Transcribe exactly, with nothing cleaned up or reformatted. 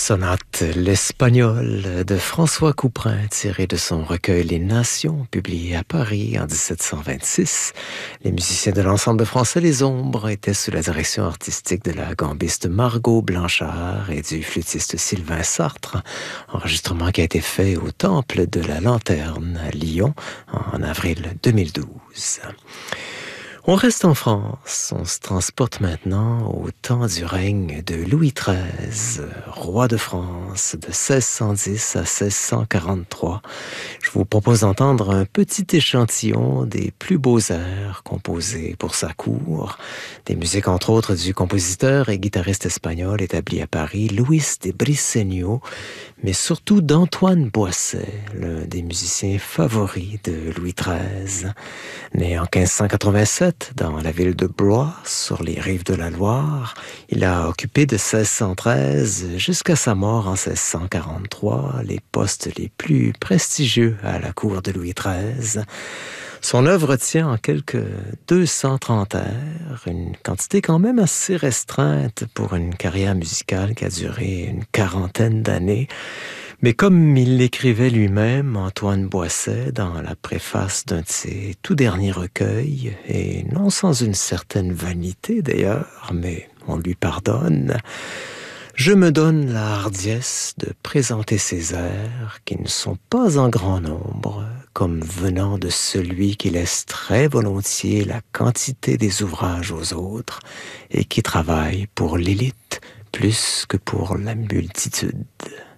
Sonate l'espagnol de François Couperin, tiré de son recueil Les Nations, publié à Paris en dix-sept cent vingt-six. Les musiciens de l'ensemble de français Les Ombres étaient sous la direction artistique de la gambiste Margot Blanchard et du flûtiste Sylvain Sartre. Enregistrement qui a été fait au Temple de la Lanterne à Lyon en avril deux mille douze. On reste en France, on se transporte maintenant au temps du règne de Louis treize, roi de France de seize cent dix à seize cent quarante-trois. Je vous propose d'entendre un petit échantillon des plus beaux airs composés pour sa cour, des musiques entre autres du compositeur et guitariste espagnol établi à Paris, Luis de Briceño, mais surtout d'Antoine Boisset, l'un des musiciens favoris de Louis treize. Né en quinze cent quatre-vingt-sept dans la ville de Blois, sur les rives de la Loire, il a occupé de seize cent treize jusqu'à sa mort en seize cent quarante-trois les postes les plus prestigieux à la cour de Louis treize. Son œuvre tient en quelques deux cent trente airs, une quantité quand même assez restreinte pour une carrière musicale qui a duré une quarantaine d'années. Mais comme il l'écrivait lui-même, Antoine Boisset, dans la préface d'un de ses tout derniers recueils, et non sans une certaine vanité d'ailleurs, mais on lui pardonne, je me donne la hardiesse de présenter ces airs qui ne sont pas en grand nombre, comme venant de celui qui laisse très volontiers la quantité des ouvrages aux autres et qui travaille pour l'élite plus que pour la multitude.